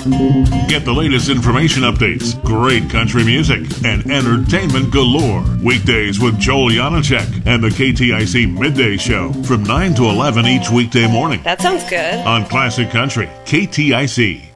Get the latest information updates, great country music, and entertainment galore. Weekdays with Joel Janacek and the KTIC Midday Show from 9 to 11 each weekday morning. That sounds good. On Classic Country, KTIC.